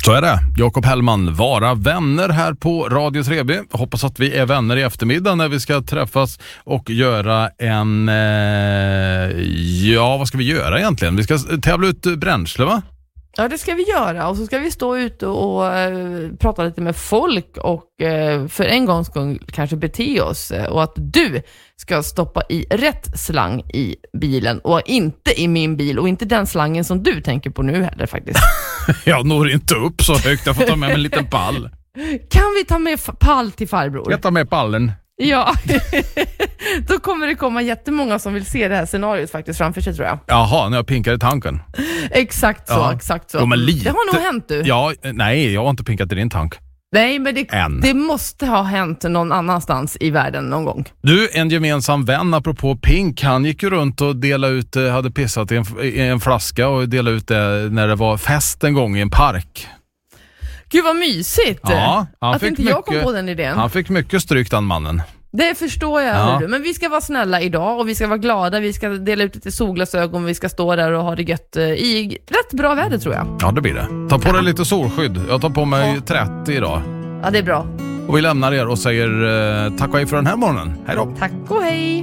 Så är det. Jakob Hellman, vara vänner här på Radio 3B. Hoppas att vi är vänner i eftermiddag när vi ska träffas och göra en... vad ska vi göra egentligen? Vi ska tävla ut bränsle, va? Ja, det ska vi göra. Och så ska vi stå ute och prata lite med folk och för en gångs skull kanske bete oss. Och att du ska stoppa i rätt slang i bilen och inte i min bil och inte den slangen som du tänker på nu heller faktiskt. Jag når inte upp så högt. Jag får ta med en liten pall. Kan vi ta med pall till farbror? Jag tar med pallen. Ja, då kommer det komma jättemånga som vill se det här scenariot faktiskt framför sig, tror jag. Jaha, när jag pinkar i tanken. Exakt så, ja. Exakt så. Jo, men lite... Det har nog hänt, du. Ja, nej, jag har inte pinkat i din tank. Nej, men det måste ha hänt någon annanstans i världen någon gång. Du, en gemensam vän apropå pink, han gick ju runt och delade ut, hade pissat i en flaska och delade ut det när det var fest en gång i en park. Gud vad mysigt. Ja, att inte jag kom på den idén. Han fick mycket stryk, den mannen. Det förstår jag, ja. Men vi ska vara snälla idag och vi ska vara glada. Vi ska dela ut lite solglasögon. Vi ska stå där och ha det gött i rätt bra väder, tror jag. Ja, det blir det. Ta på dig lite solskydd. Jag tar på mig 30 idag. Ja, det är bra. Och vi lämnar er och säger tack och hej för den här morgonen. Hej då. Tack och hej.